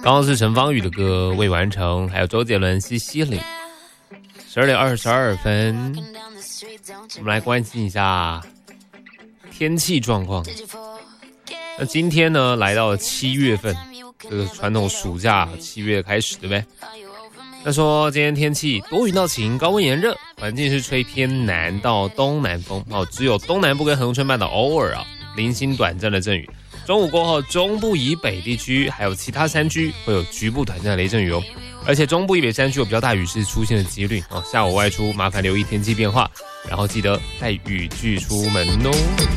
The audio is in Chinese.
刚刚是陈芳语的歌未完成，还有周杰伦西西里。12点22分，我们来关心一下天气状况。那今天呢，来到了7月份，这个传统暑假7月开始，对不对？那说今天天气多云到晴，高温炎热，环境是吹偏南到东南风只有东南部跟恒春半岛偶尔零星短暂的阵雨。中午过后，中部以北地区还有其他山区会有局部短暂的雷阵雨哦，而且中部以北山区有比较大雨势出现的几率下午外出麻烦留意天气变化，然后记得带雨具出门哦。